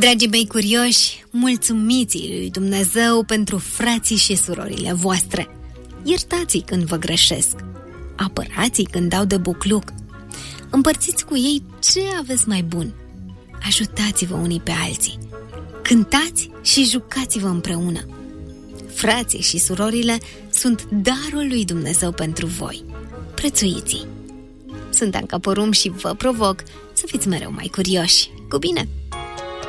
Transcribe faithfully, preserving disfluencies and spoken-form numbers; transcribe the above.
Dragii mei curioși, mulțumiți lui Dumnezeu pentru frații și surorile voastre. Iertați-i când vă greșesc, apărați-i când dau de bucluc, împărțiți cu ei ce aveți mai bun, ajutați-vă unii pe alții, cântați și jucați-vă împreună. Frații și surorile sunt darul lui Dumnezeu pentru voi. Prețuiți-i! Sunt Anca Porum și vă provoc să fiți mereu mai curioși. Cu bine!